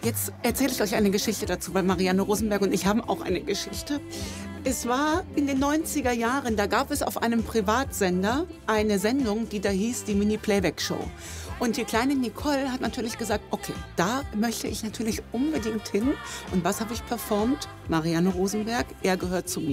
Jetzt erzähle ich euch eine Geschichte dazu, weil Marianne Rosenberg und ich haben auch eine Geschichte. Es war in den 90er Jahren, da gab es auf einem Privatsender eine Sendung, die da hieß die Mini-Playback-Show. Und die kleine Nicole hat natürlich gesagt, okay, da möchte ich natürlich unbedingt hin. Und was habe ich performt? Marianne Rosenberg, er gehört zu mir.